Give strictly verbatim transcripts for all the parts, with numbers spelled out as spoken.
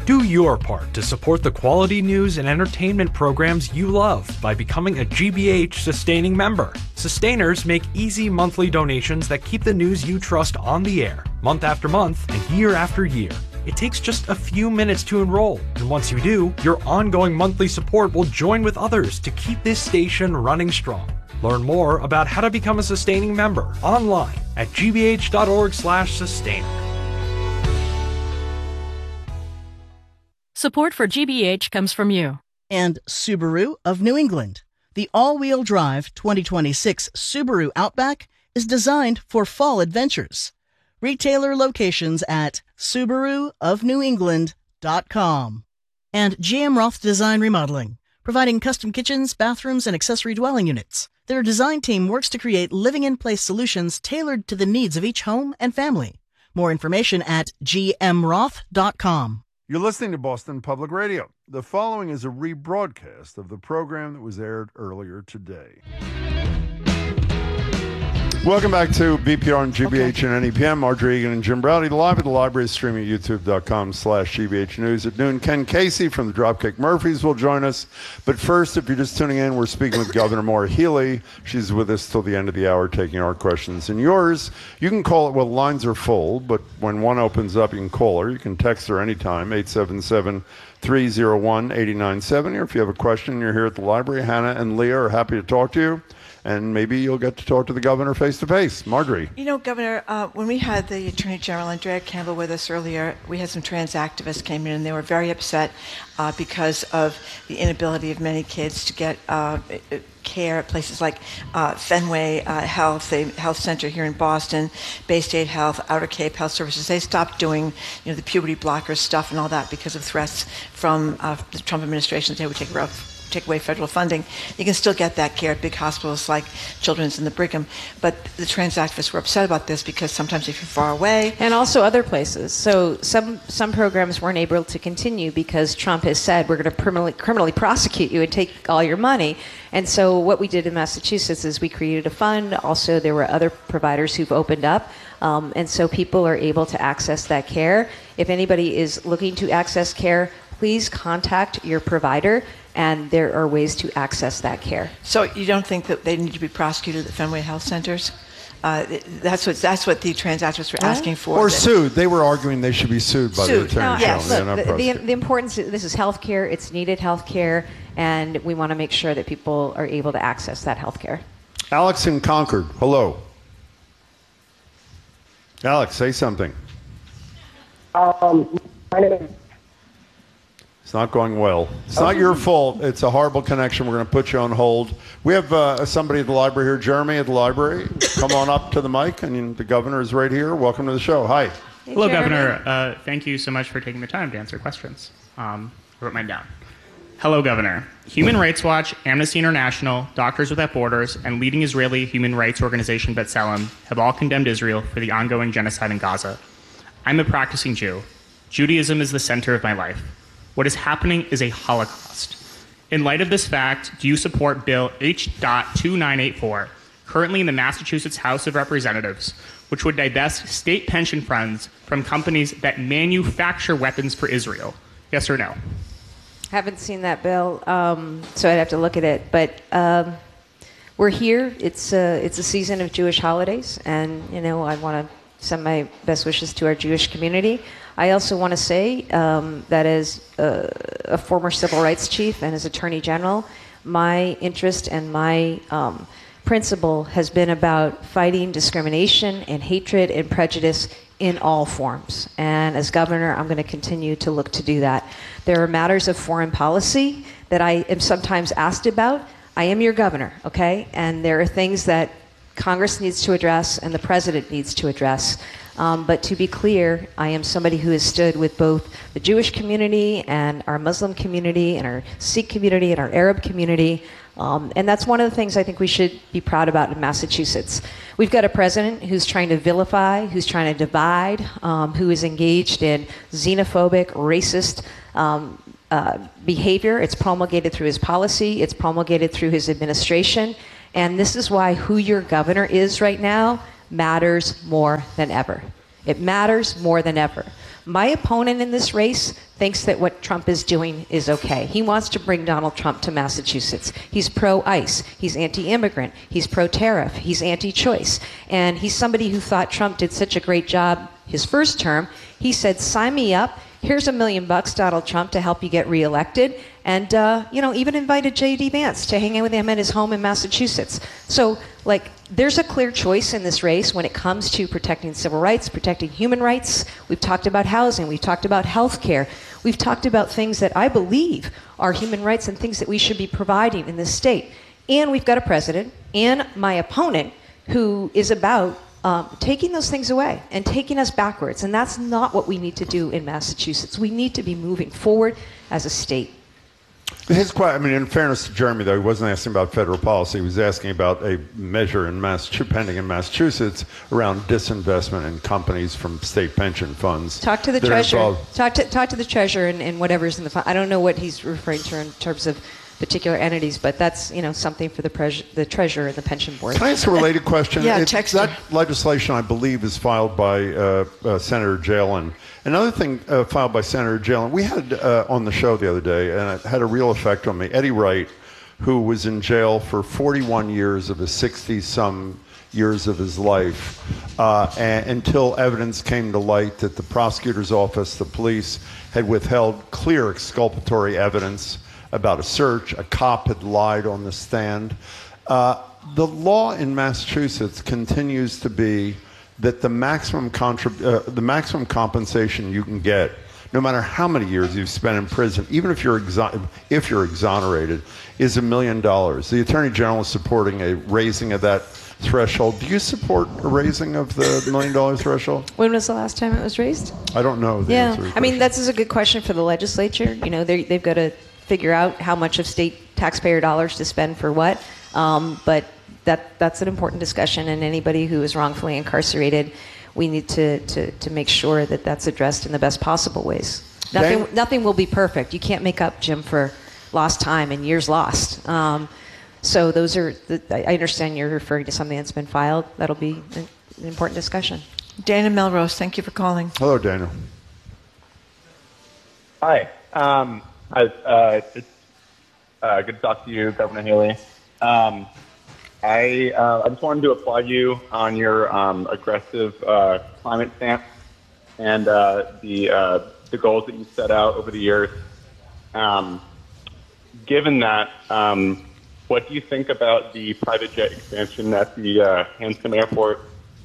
Do your part to support the quality news and entertainment programs you love by becoming a G B H sustaining member. Sustainers make easy monthly donations that keep the news you trust on the air, month after month and year after year. It takes just a few minutes to enroll, and once you do, your ongoing monthly support will join with others to keep this station running strong. Learn more about how to become a sustaining member online at gbh.org slash sustainer. Support for G B H comes from you. And Subaru of New England. The all-wheel drive twenty twenty-six Subaru Outback is designed for fall adventures. Retailer locations at subaru of new england dot com. And G M Roth Design Remodeling, providing custom kitchens, bathrooms, and accessory dwelling units. Their design team works to create living-in-place solutions tailored to the needs of each home and family. More information at g m roth dot com. You're listening to Boston Public Radio. The following is a rebroadcast of the program that was aired earlier today. Welcome back to B P R and G B H okay. and N E P M. Marjorie Egan and Jim Browdy live at the library, streaming at youtube.com slash GBH News at noon. Ken Casey from the Dropkick Murphys will join us. But first, if you're just tuning in, we're speaking with Governor Maura Healey. She's with us till the end of the hour, taking our questions and yours. You can call it, well, lines are full, but when one opens up, you can call her. You can text her anytime, eight seven seven, three oh one, eight nine seven zero. If you have a question, you're here at the library. Hannah and Leah are happy to talk to you. And maybe you'll get to talk to the governor face-to-face. Marjorie. You know, Governor, uh, when we had the Attorney General, Andrea Campbell, with us earlier, we had some trans activists came in, and they were very upset uh, because of the inability of many kids to get uh, care at places like uh, Fenway uh, Health, a health center here in Boston, Bay State Health, Outer Cape Health Services. They stopped doing, you know, the puberty blocker stuff and all that because of threats from uh, the Trump administration that they would take rough. take away federal funding. You can still get that care at big hospitals like Children's and the Brigham. But the trans activists were upset about this because sometimes if you're far away. And also other places. So some some programs weren't able to continue because Trump has said we're going to criminally, criminally prosecute you and take all your money. And so what we did in Massachusetts is we created a fund. Also, there were other providers who've opened up. Um, and so people are able to access that care. If anybody is looking to access care, please contact your provider, and there are ways to access that care. So you don't think that they need to be prosecuted at Fenway Health Centers? Uh, that's what that's what the trans activists were asking for. Or sued. They were arguing they should be sued by sued. the Attorney no, General. yes. Look, the, the, the importance, this is health care, it's needed health care, and we want to make sure that people are able to access that health care. Alex in Concord, hello. Alex, say something. Um, my name is It's not going well. It's not your fault. It's a horrible connection. We're going to put you on hold. We have uh, somebody at the library here, Jeremy at the library. Come on up to the mic, and the governor is right here. Welcome to the show. Hi. Hey, Hello, Jeremy. Governor. Uh, thank you so much for taking the time to answer questions. Um, I wrote mine down. Hello, Governor. Human Rights Watch, Amnesty International, Doctors Without Borders, and leading Israeli human rights organization B'Tselem have all condemned Israel for the ongoing genocide in Gaza. I'm a practicing Jew. Judaism is the center of my life. What is happening is a Holocaust. In light of this fact, do you support Bill H twenty-nine eighty-four, currently in the Massachusetts House of Representatives, which would divest state pension funds from companies that manufacture weapons for Israel? Yes or no? Haven't seen that bill, um, so I'd have to look at it. But um, we're here. It's a, it's a season of Jewish holidays, and you know I want to send my best wishes to our Jewish community. I also want to say um, that as a, a former civil rights chief and as Attorney General, my interest and my um, principle has been about fighting discrimination and hatred and prejudice in all forms. And as governor, I'm going to continue to look to do that. There are matters of foreign policy that I am sometimes asked about. I am your governor, okay? And there are things that Congress needs to address and the president needs to address. Um, but to be clear, I am somebody who has stood with both the Jewish community and our Muslim community and our Sikh community and our Arab community. Um, and that's one of the things I think we should be proud about in Massachusetts. We've got a president who's trying to vilify, who's trying to divide, um, who is engaged in xenophobic, racist um, uh, behavior. It's promulgated through his policy. It's promulgated through his administration. And this is why who your governor is right now matters more than ever. It matters more than ever. My opponent in this race thinks that what Trump is doing is okay. He wants to bring Donald Trump to Massachusetts. He's pro-ICE. He's anti-immigrant. He's pro-tariff. He's anti-choice. And he's somebody who thought Trump did such a great job his first term. He said, sign me up. Here's a million bucks, Donald Trump, to help you get reelected. And, uh, you know, even invited J D Vance to hang out with him at his home in Massachusetts. So, like, there's a clear choice in this race when it comes to protecting civil rights, protecting human rights. We've talked about housing. We've talked about health care. We've talked about things that I believe are human rights and things that we should be providing in this state. And we've got a president and my opponent who is about Um, taking those things away and taking us backwards. And that's not what we need to do in Massachusetts. We need to be moving forward as a state. His quite, I mean, in fairness to Jeremy, though, he wasn't asking about federal policy. He was asking about a measure in Massachusetts, pending in Massachusetts around disinvestment in companies from state pension funds. Talk to the treasurer. Talk to, talk to the treasurer and, and whatever's in the fund. I don't know what he's referring to in terms of particular entities, but that's, you know, something for the, pres- the treasurer and the pension board. Can I ask a related question? Yeah, it, text that her. legislation, I believe, is filed by uh, uh, Senator Jalen. Another thing uh, filed by Senator Jalen, we had uh, on the show the other day, and it had a real effect on me, Eddie Wright, who was in jail for forty-one years of his sixty-some years of his life, uh, and, until evidence came to light that the prosecutor's office, the police, had withheld clear exculpatory evidence about a search. A cop had lied on the stand. Uh, the law in Massachusetts continues to be that the maximum contrib- uh, the maximum compensation you can get, no matter how many years you've spent in prison, even if you're exo- if you're exonerated, is a million dollars. The Attorney General is supporting a raising of that threshold. Do you support a raising of the million dollar threshold? When was the last time it was raised? I don't know the yeah, answer to the I mean, question. that's a good question for the legislature. You know, they- they've got to figure out how much of state taxpayer dollars to spend for what. Um, but that that's an important discussion, and anybody who is wrongfully incarcerated, we need to, to, to make sure that that's addressed in the best possible ways. Nothing, Dan- nothing will be perfect. You can't make up, Jim, for lost time and years lost. Um, so those are, the, I understand you're referring to something that's been filed. That'll be an, an important discussion. Dana Melrose, thank you for calling. Hello, Daniel. Hi. Um, I, uh, it's uh, good to talk to you, Governor Haley. Um, I uh, I just wanted to applaud you on your um, aggressive uh, climate stance and uh, the uh, the goals that you set out over the years. Um, given that, um, what do you think about the private jet expansion at the uh, Hanscom Airport?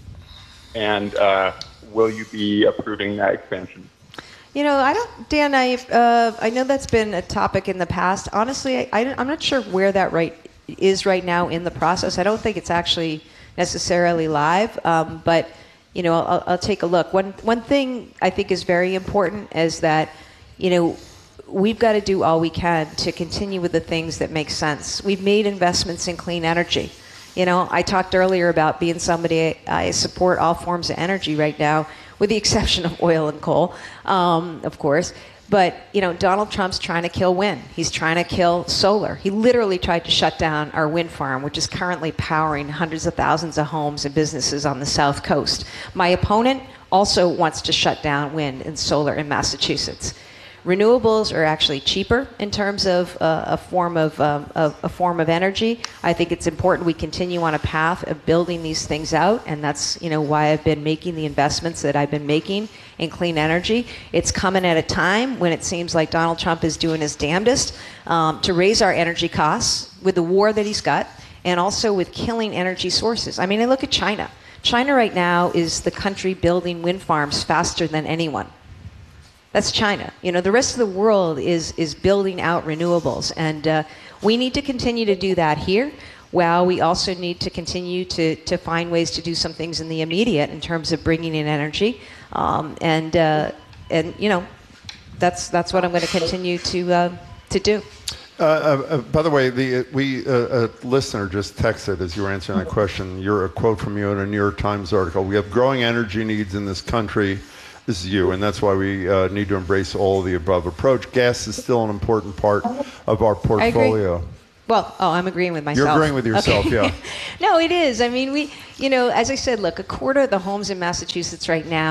And uh, will you be approving that expansion? You know, I don't, Dan, I, uh, I know that's been a topic in the past. Honestly, I, I, I'm not sure where that right is right now in the process. I don't think it's actually necessarily live, um, but, you know, I'll, I'll take a look. One, one thing I think is very important is that, you know, we've got to do all we can to continue with the things that make sense. We've made investments in clean energy. You know, I talked earlier about being somebody, I support all forms of energy right now, with the exception of oil and coal, um, of course. But, you know, Donald Trump's trying to kill wind. He's trying to kill solar. He literally tried to shut down our wind farm, which is currently powering hundreds of thousands of homes and businesses on the South Coast. My opponent also wants to shut down wind and solar in Massachusetts. Renewables are actually cheaper in terms of uh, a form of, um, of a form of energy. I think it's important we continue on a path of building these things out, and that's, you know, why I've been making the investments that I've been making in clean energy. It's coming at a time when it seems like Donald Trump is doing his damnedest um, to raise our energy costs with the war that he's got, and also with killing energy sources. I mean, I look at China. China right now is the country building wind farms faster than anyone. That's China. You know, the rest of the world is is building out renewables, and uh, we need to continue to do that here. While we also need to continue to to find ways to do some things in the immediate in terms of bringing in energy, um, and uh, and you know, that's that's what I'm going to continue to uh, to do. Uh, uh, by the way, the we uh, a listener just texted as you were answering that question. You're a quote from you in a New York Times article. We have growing energy needs in this country. This is you, and that's why we uh, need to embrace all of the above approach. Gas is still an important part of our portfolio. I agree. Well, oh, I'm agreeing with myself. You're agreeing with yourself, okay. yeah. No, it is. I mean, we, you know, as I said, look, a quarter of the homes in Massachusetts right now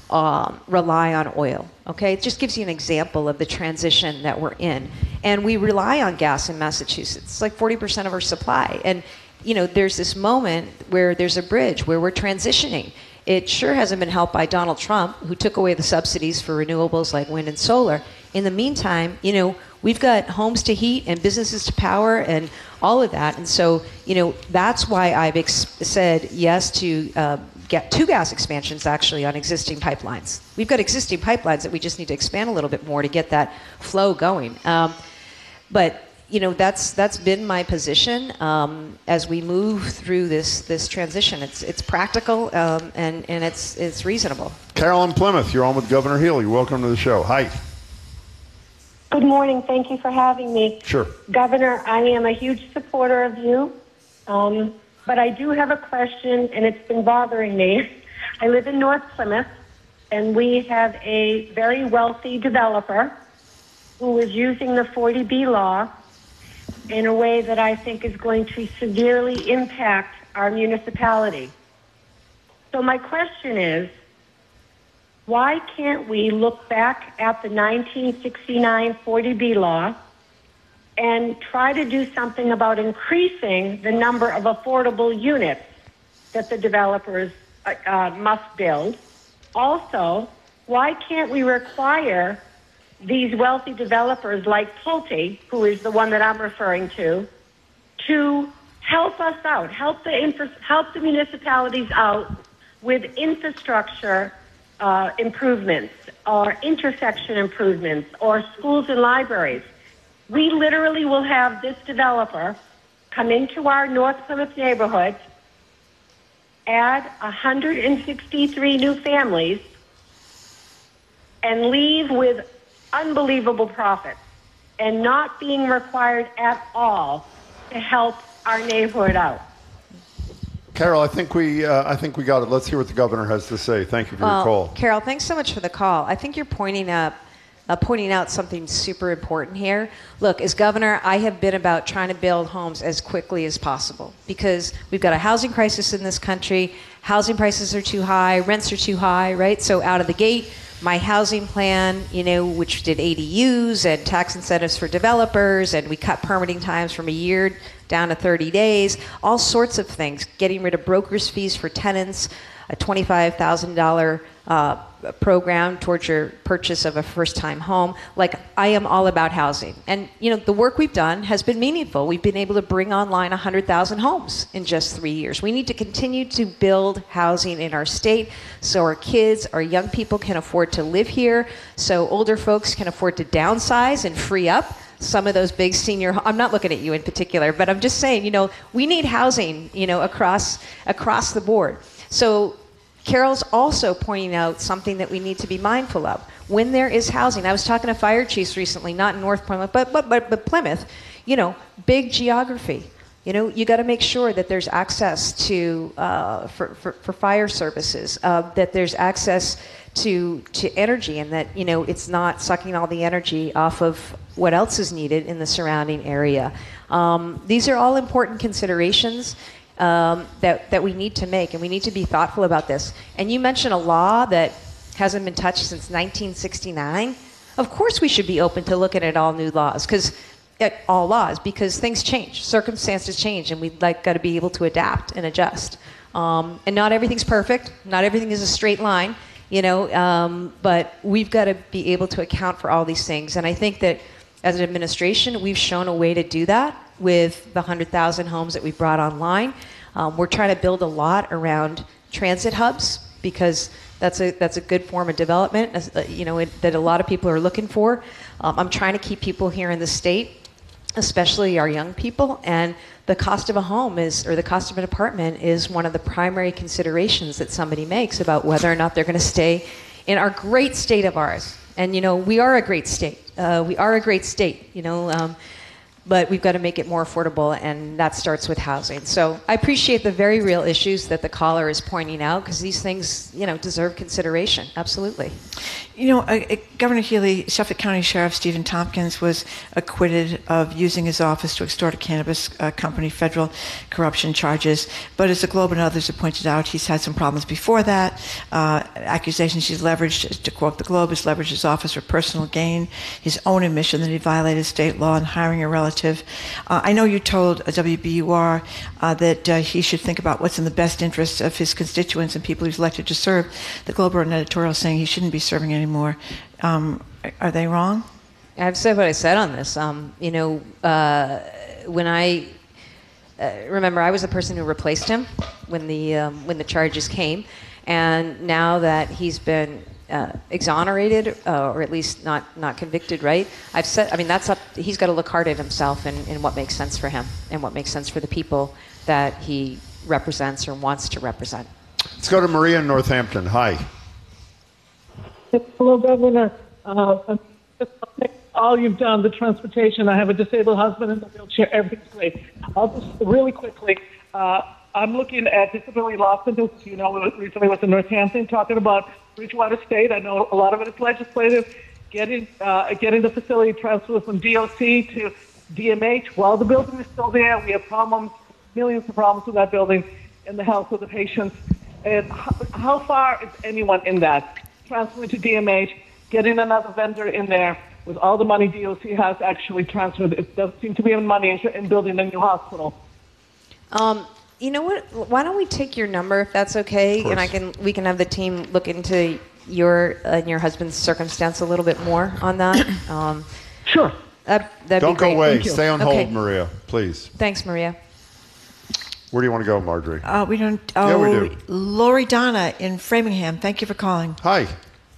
um, rely on oil. Okay, it just gives you an example of the transition that we're in, and we rely on gas in Massachusetts. It's like forty percent of our supply, and you know, there's this moment where there's a bridge where we're transitioning. It sure hasn't been helped by Donald Trump, who took away the subsidies for renewables like wind and solar. In the meantime, you know, we've got homes to heat and businesses to power and all of that. And so, you know, that's why I've ex- said yes to uh, get two gas expansions actually on existing pipelines. We've got existing pipelines that we just need to expand a little bit more to get that flow going. Um, but you know, that's that's been my position um, as we move through this this transition. It's it's practical um, and and it's it's reasonable. Carolyn Plymouth, you're on with Governor Healy. Welcome to the show. Hi. Good morning. Thank you for having me. Sure. Governor, I am a huge supporter of you, um, but I do have a question, and it's been bothering me. I live in North Plymouth, and we have a very wealthy developer who is using the forty B law in a way that I think is going to severely impact our municipality. So my question is, why can't we look back at the nineteen sixty-nine forty B law and try to do something about increasing the number of affordable units that the developers uh, uh, must build? Also, why can't we require these wealthy developers like Pulte, who is the one that I'm referring to, to help us out, help the infra- help the municipalities out with infrastructure uh, improvements or intersection improvements or schools and libraries. We literally will have this developer come into our North Plymouth neighborhood, add one hundred sixty-three new families, and leave with unbelievable profits and not being required at all to help our neighborhood out. Carol, I think we uh, I think we got it. Let's hear what the governor has to say. Thank you for well, your call. Carol, thanks so much for the call. I think you're pointing up uh, pointing out something super important here. Look, as governor, I have been about trying to build homes as quickly as possible because we've got a housing crisis in this country. Housing prices are too high, rents are too high, right? So out of the gate, my housing plan, you know, which did A D Us and tax incentives for developers, and we cut permitting times from a year down to thirty days, all sorts of things, getting rid of broker's fees for tenants, a twenty-five thousand dollars uh, program towards your purchase of a first-time home. Like, I am all about housing. And, you know, the work we've done has been meaningful. We've been able to bring online one hundred thousand homes in just three years. We need to continue to build housing in our state so our kids, our young people can afford to live here, so older folks can afford to downsize and free up some of those big senior, I'm not looking at you in particular, but I'm just saying, you know, we need housing, you know, across across the board. So Carol's also pointing out something that we need to be mindful of. When there is housing, I was talking to fire chiefs recently, not in North Plymouth, but but but, but Plymouth, you know, big geography. You know, you got to make sure that there's access to uh, for, for for fire services, uh, that there's access to to energy, and that, you know, it's not sucking all the energy off of what else is needed in the surrounding area. Um, these are all important considerations um, that that we need to make, and we need to be thoughtful about this. And you mentioned a law that hasn't been touched since nineteen sixty-nine. Of course, we should be open to looking at all new laws, because at all laws, because things change, circumstances change, and we've like got to be able to adapt and adjust. Um, and not everything's perfect. Not everything is a straight line, you know. Um, but we've got to be able to account for all these things. And I think that as an administration, we've shown a way to do that with the one hundred thousand homes that we've brought online. Um, we're trying to build a lot around transit hubs, because that's a that's a good form of development, you know, it, that a lot of people are looking for. Um, I'm trying to keep people here in the state, especially our young people, and the cost of a home is, or the cost of an apartment is one of the primary considerations that somebody makes about whether or not they're going to stay in our great state of ours. And, you know, we are a great state. Uh, we are a great state. You know, um, but we've got to make it more affordable, and that starts with housing. So I appreciate the very real issues that the caller is pointing out, because these things, you know, deserve consideration. Absolutely. You know, uh, uh, Governor Healy, Suffolk County Sheriff Stephen Tompkins was acquitted of using his office to extort a cannabis uh, company federal corruption charges. But as the Globe and others have pointed out, he's had some problems before that. Uh, accusations he's leveraged, to quote the Globe, has leveraged his office for personal gain, his own admission that he violated state law in hiring a relative. Uh, I know you told uh, W B U R uh, that uh, he should think about what's in the best interest of his constituents and people he's elected to serve. The Globe wrote an editorial saying he shouldn't be serving anymore. Um, are they wrong? I've said what I said on this. Um, you know, uh, when I uh, remember, I was the person who replaced him when the um, when the charges came, and now that he's been uh, exonerated, uh, or at least not not convicted, right? I've said, I mean, that's up. He's got to look hard at himself and, and what makes sense for him and what makes sense for the people that he represents or wants to represent. Let's go to Maria in Northampton. Hi. Hello, Governor. Uh, all you've done, the transportation. I have a disabled husband in a wheelchair. Everything's great. I'll just really quickly. Uh, I'm looking at disability law centers. You know, recently was in Northampton talking about Bridgewater State. I know a lot of it is legislative. Getting uh, getting the facility transferred from D O C to D M H. While the building is still there, we have problems, millions of problems with that building and the health of the patients. And how, how far is anyone in that? Transferring to D M H, getting another vendor in there with all the money D O C has actually transferred. It doesn't seem to be any money in, in building a new hospital. Um, you know what? Why don't we take your number, if that's okay, and I can we can have the team look into your uh, and your husband's circumstance a little bit more on that. Um, sure. That, that'd Don't be great. go away. Stay on okay. hold, Maria, please. Thanks, Maria. Where do you want to go, Marjorie? Uh, we don't. Oh, yeah, we do. Lori Donna in Framingham. Thank you for calling. Hi.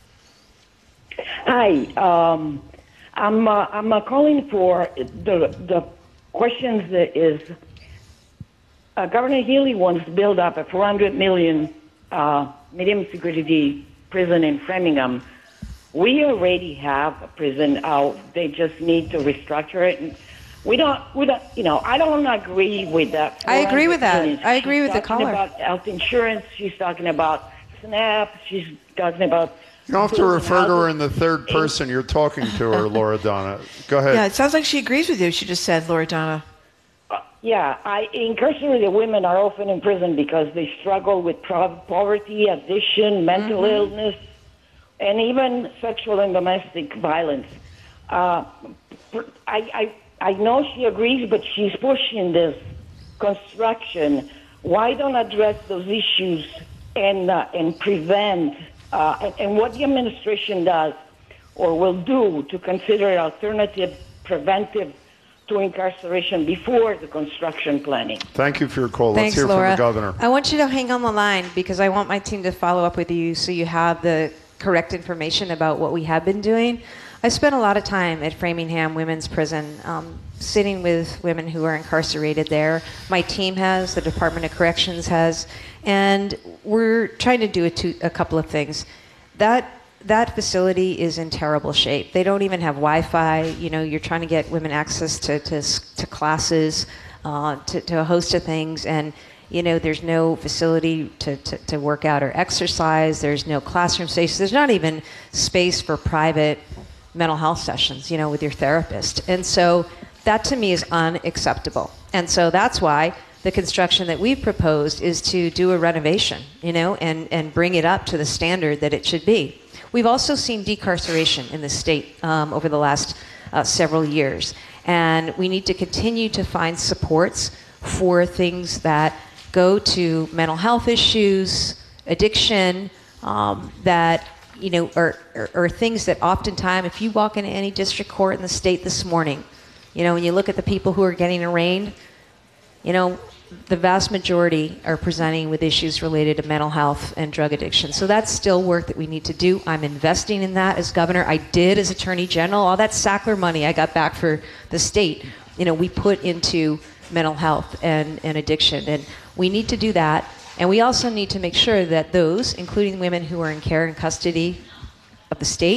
Hi. Um, I'm uh, I'm uh, calling for the the questions that is uh, Governor Healy wants to build up a four hundred million uh, medium security prison in Framingham. We already have a prison out. They just need to restructure it. And we don't, we don't, you know, I don't agree with that. I agree with that. Million. I agree She's with the talking caller. about health insurance. She's talking about SNAP. She's talking about. You don't have to refer to her in the third person. You're talking to her, Laura Donna. Go ahead. Yeah, it sounds like she agrees with you. She just said, Lori Donna. Uh, yeah, I, incarcerated women are often in prison because they struggle with pro- poverty, addiction, mental mm-hmm. illness, and even sexual and domestic violence. Uh, I, I, I know she agrees, but she's pushing this construction. Why don't address those issues and uh, and prevent uh, and, and what the administration does or will do to consider alternative preventive to incarceration before the construction planning. Thank you for your call. Thanks, Let's hear Laura. from the governor. I want you to hang on the line because I want my team to follow up with you so you have the correct information about what we have been doing. I spent a lot of time at Framingham Women's Prison, um, sitting with women who are incarcerated there. My team has, the Department of Corrections has, and we're trying to do a, two, a couple of things. That that facility is in terrible shape. They don't even have Wi-Fi. You know, you're trying to get women access to to, to classes, uh, to, to a host of things, and you know, there's no facility to, to, to work out or exercise. There's no classroom space. There's not even space for private mental health sessions, you know, with your therapist. And so that to me is unacceptable. And so that's why the construction that we've proposed is to do a renovation, you know, and, and bring it up to the standard that it should be. We've also seen decarceration in the state um, over the last uh, several years. And we need to continue to find supports for things that go to mental health issues, addiction, um, that you know, or, or, or things that oftentimes, if you walk into any district court in the state this morning, you know, when you look at the people who are getting arraigned, you know, the vast majority are presenting with issues related to mental health and drug addiction. So that's still work that we need to do. I'm investing in that as governor. I did as attorney general. All that Sackler money I got back for the state, you know, we put into mental health and, and addiction. And we need to do that. And we also need to make sure that those, including women who are in care and custody of the state,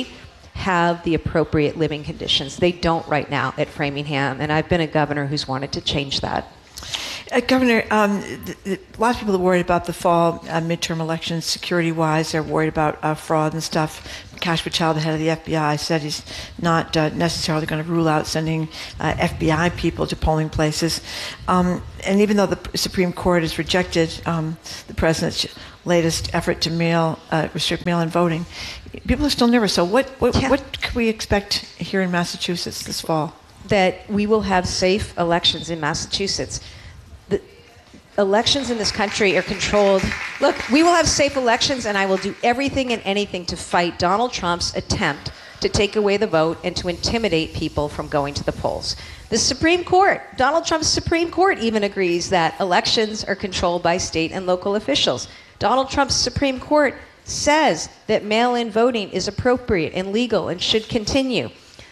have the appropriate living conditions. They don't right now at Framingham, and I've been a governor who's wanted to change that. Uh, Governor, um, th- th- a lot of people are worried about the fall uh, midterm elections security-wise. They're worried about uh, fraud and stuff. Cash Patel, the head of the F B I, said he's not uh, necessarily going to rule out sending uh, F B I people to polling places. Um, and even though the Supreme Court has rejected um, the president's latest effort to mail uh, restrict mail-in voting, people are still nervous. So what what, Yeah. what can we expect here in Massachusetts this fall? That we will have safe elections in Massachusetts. The elections in this country are controlled. Look, we will have safe elections, and I will do everything and anything to fight Donald Trump's attempt to take away the vote and to intimidate people from going to the polls. The Supreme Court, Donald Trump's Supreme Court even agrees that elections are controlled by state and local officials. Donald Trump's Supreme Court says that mail-in voting is appropriate and legal and should continue.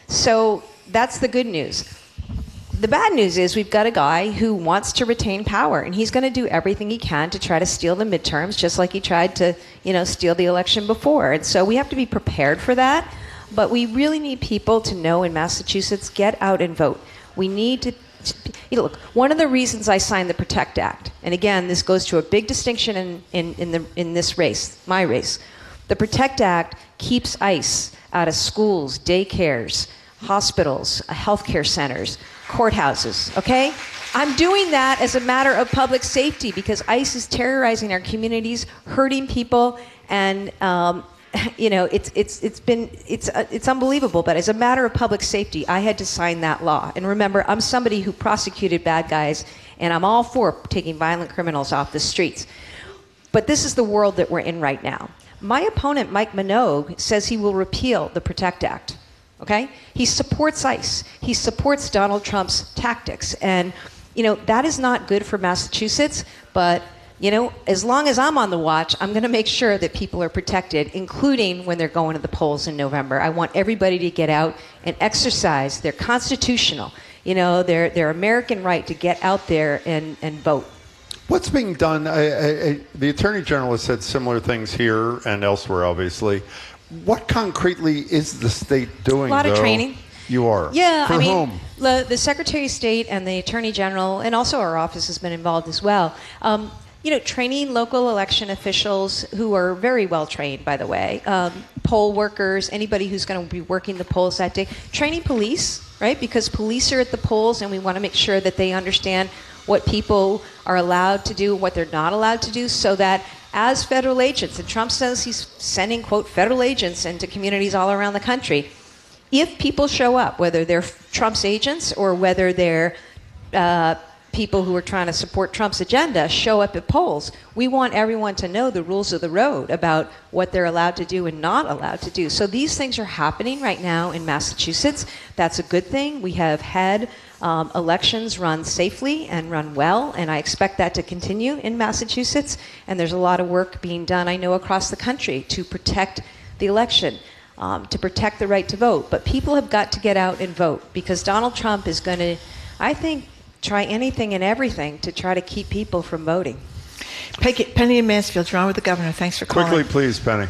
So that's the good news. The bad news is we've got a guy who wants to retain power, and he's going to do everything he can to try to steal the midterms, just like he tried to, you know, steal the election before. And so we have to be prepared for that. But we really need people to know in Massachusetts, get out and vote. We need to, you know, look, one of the reasons I signed the PROTECT Act, and again, this goes to a big distinction in, in, in, the, in this race, my race. The PROTECT Act keeps ICE out of schools, daycares, hospitals, healthcare centers, courthouses, okay? I'm doing that as a matter of public safety because ICE is terrorizing our communities, hurting people, and um, you know, it's it's it's been it's uh, it's unbelievable. But as a matter of public safety, I had to sign that law. And remember, I'm somebody who prosecuted bad guys, and I'm all for taking violent criminals off the streets. But this is the world that we're in right now. My opponent, Mike Minogue, says he will repeal the PROTECT Act. Okay? He supports ICE. He supports Donald Trump's tactics. And, you know, that is not good for Massachusetts. But, you know, as long as I'm on the watch, I'm going to make sure that people are protected, including when they're going to the polls in November. I want everybody to get out and exercise their constitutional, you know, their, their American right to get out there and, and vote. What's being done? I, I, I, the Attorney General has said similar things here and elsewhere, obviously. What concretely is the state doing? A lot of though? training. You are? Yeah, For I mean, whom? The, the Secretary of State and the Attorney General, and also our office has been involved as well. Um, you know, training local election officials who are very well trained, by the way, um, poll workers, anybody who's going to be working the polls that day. Training police, right? Because police are at the polls, and we want to make sure that they understand what people are allowed to do and what they're not allowed to do, so that as federal agents, and Trump says he's sending, quote, federal agents into communities all around the country, if people show up, whether they're Trump's agents or whether they're uh, people who are trying to support Trump's agenda, show up at polls, we want everyone to know the rules of the road about what they're allowed to do and not allowed to do. So these things are happening right now in Massachusetts. That's a good thing. We have had um, elections run safely and run well, and I expect that to continue in Massachusetts. And there's a lot of work being done, I know, across the country to protect the election. Um, to protect the right to vote. But people have got to get out and vote, because Donald Trump is going to, I think, try anything and everything to try to keep people from voting. Penny in Mansfield, you're on with the governor. Thanks for calling. Quickly, please, Penny.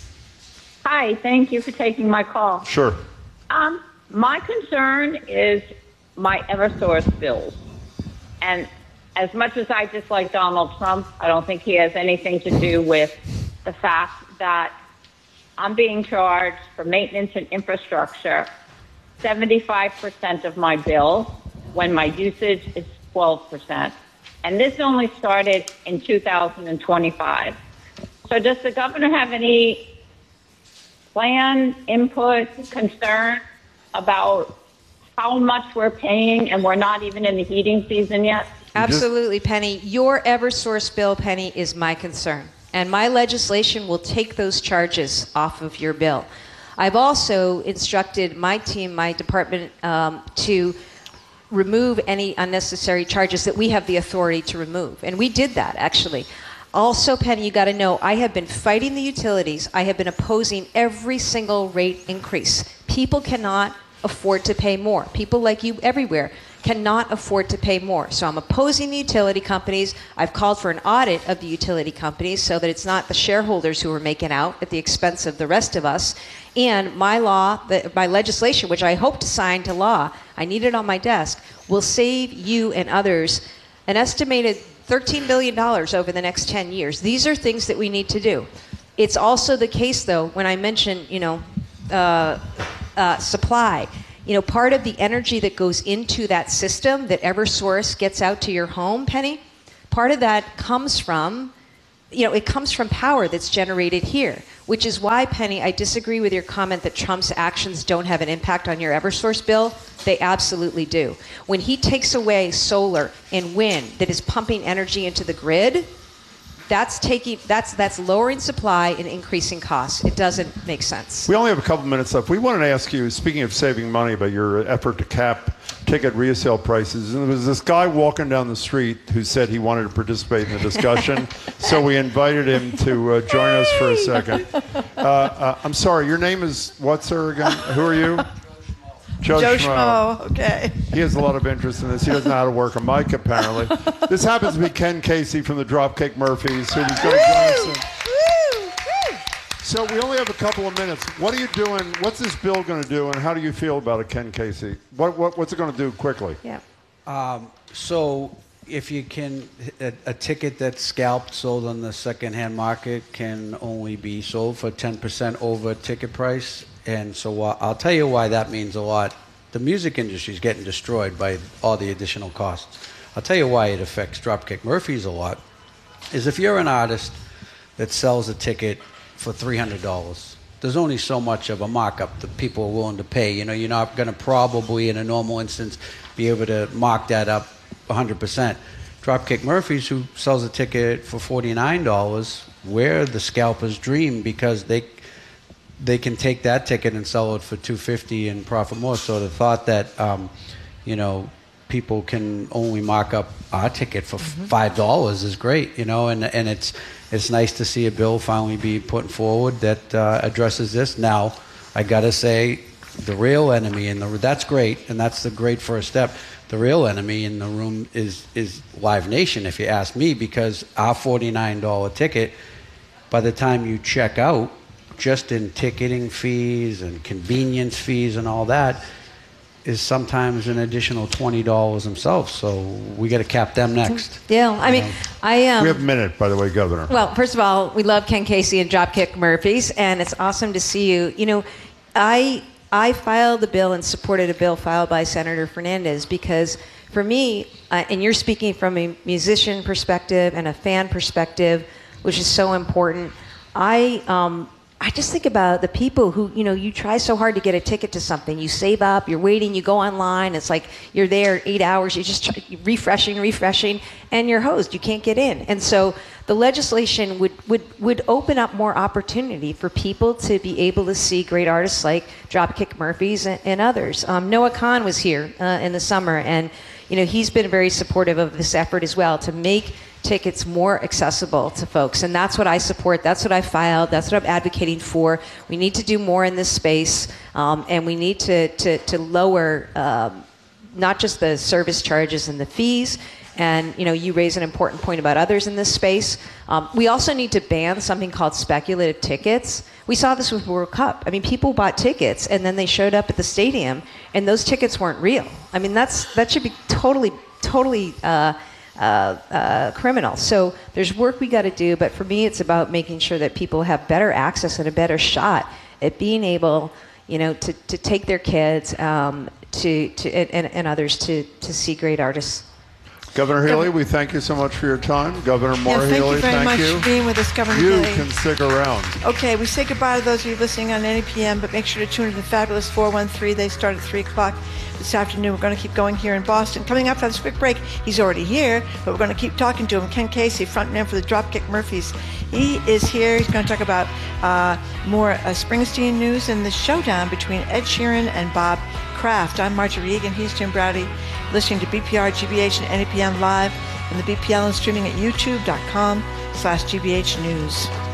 Hi, thank you for taking my call. Sure. Um, my concern is my Eversource bills. And as much as I dislike Donald Trump, I don't think he has anything to do with the fact that I'm being charged for maintenance and infrastructure seventy-five percent of my bill when my usage is twelve percent. And this only started in two thousand twenty-five. So does the governor have any plan, input, concern about how much we're paying, and we're not even in the heating season yet? Absolutely, Penny. Your Eversource bill, Penny, is my concern. And my legislation will take those charges off of your bill. I've also instructed my team, my department, um, to remove any unnecessary charges that we have the authority to remove. And we did that, actually. Also, Penny, you got to know, I have been fighting the utilities. I have been opposing every single rate increase. People cannot afford to pay more. People like you everywhere cannot afford to pay more. So I'm opposing the utility companies. I've called for an audit of the utility companies so that it's not the shareholders who are making out at the expense of the rest of us. And my law, the, my legislation, which I hope to sign to law, I need it on my desk, will save you and others an estimated thirteen billion dollars over the next ten years. These are things that we need to do. It's also the case, though, when I mention, you know, uh, uh, supply. You know, part of the energy that goes into that system that Eversource gets out to your home, Penny, part of that comes from, you know, it comes from power that's generated here, which is why, Penny, I disagree with your comment that Trump's actions don't have an impact on your Eversource bill. They absolutely do. When he takes away solar and wind that is pumping energy into the grid, that's taking that's that's lowering supply and increasing costs. It doesn't make sense. We only have a couple minutes left. We wanted to ask you, speaking of saving money, about your effort to cap ticket resale prices. And there was this guy walking down the street who said he wanted to participate in the discussion, so we invited him to uh, join us for a second. Uh, uh, I'm sorry, your name is what, sir, again? Who are you? Joe, Joe Schmo. Schmo, okay. He has a lot of interest in this. He doesn't know how to work a mic, apparently. This happens to be Ken Casey from the Dropkick Murphys, who was going to join us. So we only have a couple of minutes. What are you doing? What's this bill going to do, and how do you feel about it, Ken Casey? What, what What's it going to do quickly? Yeah. Um, so if you can, a, a ticket that's scalped, sold on the secondhand market, can only be sold for ten percent over ticket price. And so uh, I'll tell you why that means a lot. The music industry is getting destroyed by all the additional costs. I'll tell you why it affects Dropkick Murphys a lot, is if you're an artist that sells a ticket for three hundred dollars, there's only so much of a markup that people are willing to pay. You know, you're not going to probably, in a normal instance, be able to mark that up one hundred percent. Dropkick Murphys, who sells a ticket for forty-nine dollars, we're the scalper's dream because they they can take that ticket and sell it for two hundred fifty dollars and profit more. So the thought that, um, you know, people can only mark up our ticket for mm-hmm. five dollars is great, you know, and and it's it's nice to see a bill finally be put forward that uh, addresses this. Now, I got to say, the real enemy, and that's great, and that's the great first step. The real enemy in the room is, is Live Nation, if you ask me, because our forty-nine dollars ticket, by the time you check out, just in ticketing fees and convenience fees and all that, is sometimes an additional twenty dollars themselves. So we got to cap them next. Yeah, I mean, I um, we have a minute, by the way, Governor. Well, first of all, we love Ken Casey and Dropkick Murphys, and it's awesome to see you. You know, I I filed a bill and supported a bill filed by Senator Fernandez because, for me, uh, and you're speaking from a musician perspective and a fan perspective, which is so important. I um, I just think about the people who, you know, you try so hard to get a ticket to something. You save up, you're waiting, you go online. It's like you're there eight hours. You're just try, refreshing, refreshing, and you're hosed. You can't get in. And so the legislation would, would, would open up more opportunity for people to be able to see great artists like Dropkick Murphys and, and others. Um, Noah Khan was here uh, in the summer, and, you know, he's been very supportive of this effort as well to make tickets more accessible to folks, and that's what I support. That's what I filed. That's what I'm advocating for. We need to do more in this space, um, and we need to to, to lower um, not just the service charges and the fees. And you know, you raise an important point about others in this space. Um, we also need to ban something called speculative tickets. We saw this with World Cup. I mean, people bought tickets and then they showed up at the stadium, and those tickets weren't real. I mean, that's that should be totally, totally. Uh, Uh, uh, criminal. So there's work we got to do, but for me, it's about making sure that people have better access and a better shot at being able, you know, to, to take their kids um, to to and, and others to to see great artists. Governor Healy, we thank you so much for your time. Governor Moore yeah, thank Healy, you very thank much you. for being with us, Governor You Healy. can stick around. Okay, we say goodbye to those of you listening on N E P M, but make sure to tune into the fabulous four one three. They start at three o'clock this afternoon. We're going to keep going here in Boston. Coming up after this quick break, he's already here, but we're going to keep talking to him. Ken Casey, frontman for the Dropkick Murphys. He is here. He's going to talk about uh, more uh, Springsteen news and the showdown between Ed Sheeran and Bob Kraft. I'm Marjorie Egan. He's Jim Browdy, listening to B P R, G B H, and N E P M live, and the B P L is streaming at youtube dot com slash G B H News.